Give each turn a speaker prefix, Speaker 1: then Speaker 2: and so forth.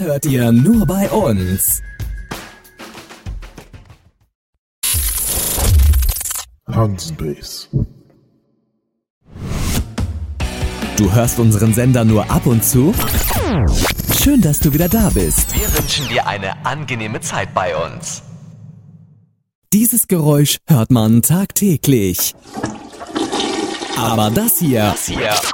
Speaker 1: hört ihr nur bei uns.
Speaker 2: Hansbase.
Speaker 1: Du hörst unseren Sender nur ab und zu? Schön, dass du wieder da bist.
Speaker 3: Wir wünschen dir eine angenehme Zeit bei uns.
Speaker 1: Dieses Geräusch hört man tagtäglich. Aber das hier